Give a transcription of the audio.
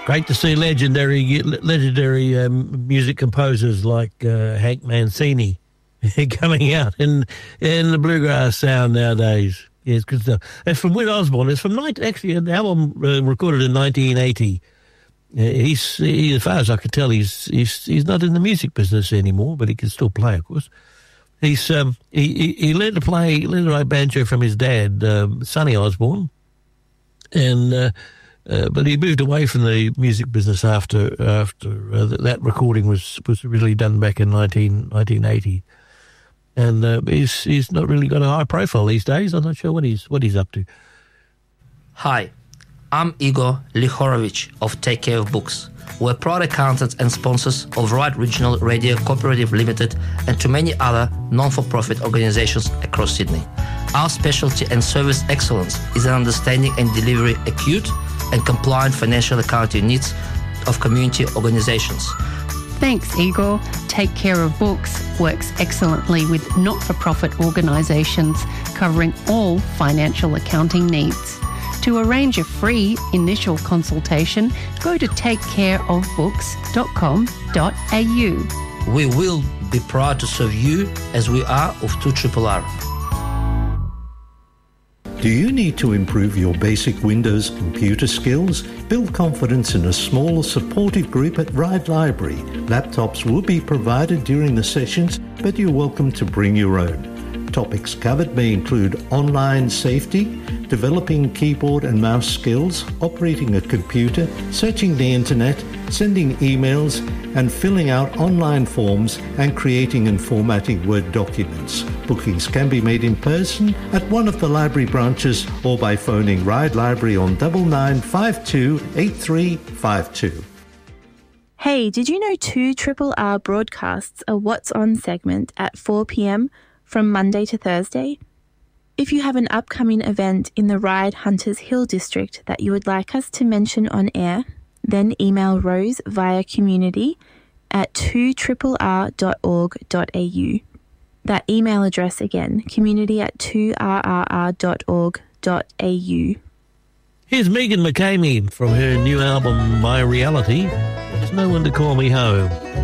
Great to see legendary music composers like Hank Mancini coming out in the bluegrass sound nowadays. Yes, good stuff. It's from Win Osborne. It's from actually an album recorded in 1980. He's as far as I could tell, he's not in the music business anymore, but he can still play, of course. He learned to write banjo from his dad, Sonny Osborne, and but he moved away from the music business after that recording was really done back in 1980. And he's not really got a high profile these days. I'm not sure what he's up to. Hi, I'm Igor Lihorovich of Take Care of Books. We're proud accountants and sponsors of Right Regional Radio Cooperative Limited and to many other non-for-profit organizations across Sydney. Our specialty and service excellence is in understanding and delivering acute and compliant financial accounting needs of community organizations. Thanks, Igor. Take Care of Books works excellently with not-for-profit organisations covering all financial accounting needs. To arrange a free initial consultation, go to takecareofbooks.com.au. We will be proud to serve you as we are of 2RRR. Do you need to improve your basic Windows computer skills? Build confidence in a small, supportive group at Ride Library. Laptops will be provided during the sessions, but you're welcome to bring your own. Topics covered may include online safety, developing keyboard and mouse skills, operating a computer, searching the internet, sending emails, and filling out online forms and creating and formatting Word documents. Bookings can be made in person at one of the library branches or by phoning Ride Library on 9952 8352. Hey, did you know 2RRR broadcasts a What's On segment at 4 p.m. from Monday to Thursday? If you have an upcoming event in the Ryde Hunters Hill district that you would like us to mention on air, then email Rose via community@2rrr.org.au. That email address again, community@2rrr.org.au. Here's Megan McCamey from her new album, My Reality. There's No One to Call Me Home.